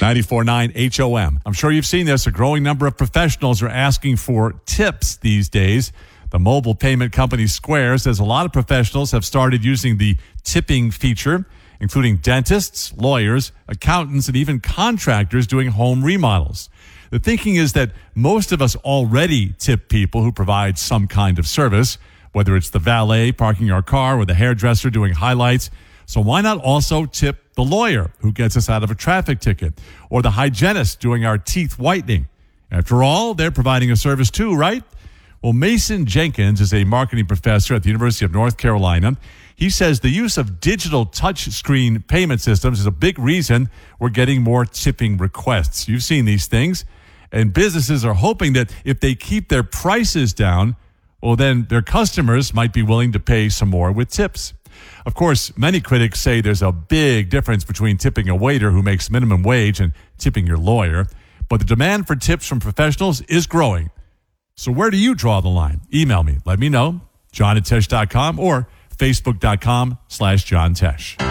94.9 HOM. I'm sure you've seen this. A growing number of professionals are asking for tips these days. The mobile payment company Square says a lot of professionals have started using the tipping feature, including dentists, lawyers, accountants, and even contractors doing home remodels. The thinking is that most of us already tip people who provide some kind of service, whether it's the valet parking our car or the hairdresser doing highlights. So why not also tip the lawyer who gets us out of a traffic ticket, or the hygienist doing our teeth whitening? After all, they're providing a service too, right? Well, Mason Jenkins is a marketing professor at the University of North Carolina. He says the use of digital touchscreen payment systems is a big reason we're getting more tipping requests. You've seen these things, and businesses are hoping that if they keep their prices down, well, then their customers might be willing to pay some more with tips. Of course, many critics say there's a big difference between tipping a waiter who makes minimum wage and tipping your lawyer. But the demand for tips from professionals is growing. So where do you draw the line? Email me. Let me know. John@tesh.com or Facebook.com/John Tesh.